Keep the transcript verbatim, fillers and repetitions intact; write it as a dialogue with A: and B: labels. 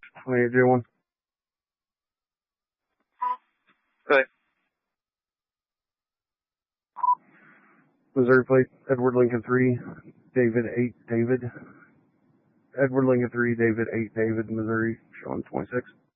A: twenty-eight J one.
B: Okay.
A: Missouri plate, Edward Lincoln three, David eight, David. Edward Lincoln three, David eight, David, Missouri, showing twenty-six.